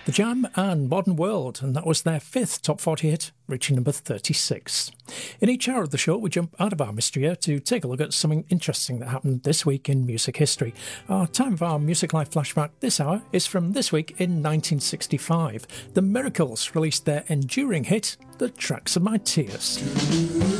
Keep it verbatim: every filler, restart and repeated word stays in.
The Jam and Modern World, and that was their fifth top forty hit, reaching number thirty-six. In each hour of the show, we jump out of our mystery year to take a look at something interesting that happened this week in music history. Our time of our Music Life flashback this hour is from this week in nineteen sixty-five. The Miracles released their enduring hit, The Tracks of My Tears.